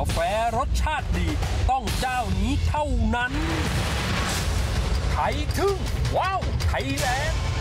าแฟรสชาติดีต้องเจ้านี้เท่านั้นไทยทึ่งว้าวไทยแลนด์